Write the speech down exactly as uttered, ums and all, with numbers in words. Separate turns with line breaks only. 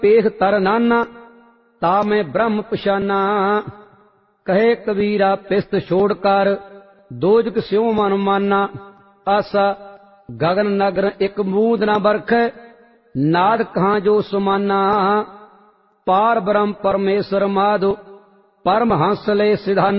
पेख तर नाना, ता मैं ब्रह्म पशाना। कहे कबीरा पिस्त छोड़ कर, दोजक स्यों मन माना। आसा गगन नगर एक बूंद न बरखै, नाद कहाँ जो सुमाना। पार ब्रह्म परमेश्वर माधो, परमहंस ले सिधाना।